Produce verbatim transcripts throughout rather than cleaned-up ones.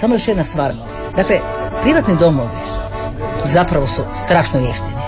samo još jedna stvar. Dakle, privatni domovi zapravo su strašno jeftini.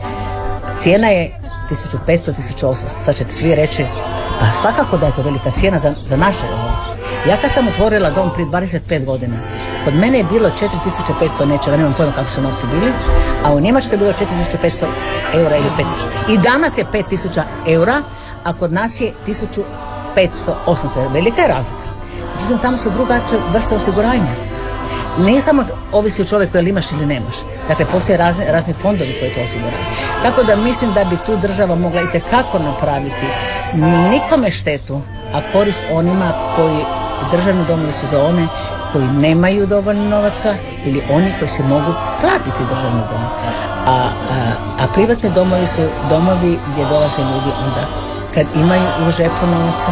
Cijena je tisuću petsto do tisuću osamsto. Sad ćete svi reći, pa svakako da je to velika cijena za, za naše ovo. Ja kad sam otvorila dom prije dvadeset pet godina, kod mene je bilo četiri tisuće petsto nečega, nemam pojma kako su novci bili, a u Njemačkoj je bilo četiri tisuće petsto eura ili pet tisuća. I danas je pet tisuća eura, a kod nas je tisuću petsto do osamsto eura. Velika je razlika. Međutim, tamo su drugačije vrste osiguranja. Ne samo ovisi o čovjeku ili imaš ili nemaš. Dakle, postoje razni, razni fondovi koji to osiguravaju. Tako da mislim da bi tu država mogla itekako napraviti nikome štetu, a korist onima koji, državni domovi su za one koji nemaju dovoljno novaca ili oni koji se mogu platiti državni dom. A, a, a privatni domovi su domovi gdje dolaze ljudi onda kad imaju u žepu novaca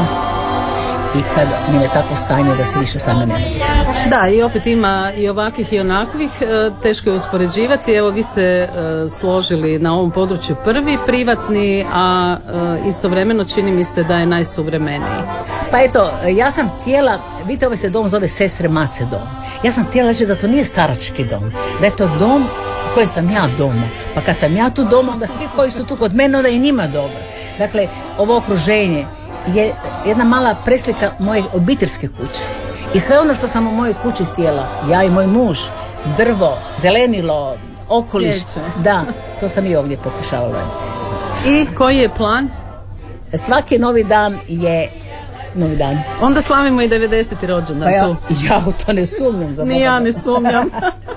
i kad njim je tako stanje da se više same ne mogu. Da, i opet ima i ovakvih i onakvih, teško je uspoređivati. Evo, vi ste složili na ovom području prvi privatni, a istovremeno čini mi se da je najsuvremeniji. Pa eto, ja sam htjela, vidite, ovaj se dom zove Sestre Mace dom. Ja sam htjela reći da to nije starački dom, da je to dom u kojem sam ja doma. Pa kad sam ja tu doma, onda svi koji su tu kod mene, onda i njima dobro. Dakle, ovo okruženje je jedna mala preslika moje obiteljske kuće. I sve ono što sam u mojoj kući htjela, ja i moj muž, drvo, zelenilo, okoliš, Sjeće. Da, to sam i ovdje pokušavala raditi. I koji je plan? Svaki novi dan je novi dan. Onda slavimo i devedeseti rođendan. Pa ja, tu. ja u to ne sumnjam. Za Ni ja ne sumnjam.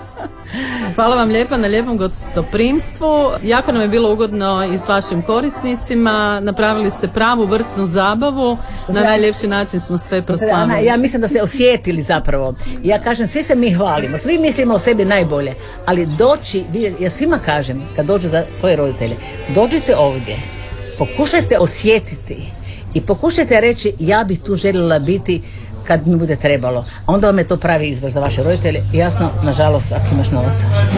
Hvala vam lijepa na lijepom gostoprimstvu. Jako nam je bilo ugodno i s vašim korisnicima. Napravili ste pravu vrtnu zabavu. Na najljepši način smo sve proslavili. Ja mislim da ste osjetili zapravo. Ja kažem, svi se mi hvalimo, svi mislimo o sebi najbolje. Ali doći, ja svima kažem, kad dođu za svoje roditelje, dođite ovdje, pokušajte osjetiti i pokušajte reći, ja bih tu željela biti kad mi bude trebalo. A onda vam je to pravi izbor za vaše roditelje. I jasno, nažalost, ako imaš novaca.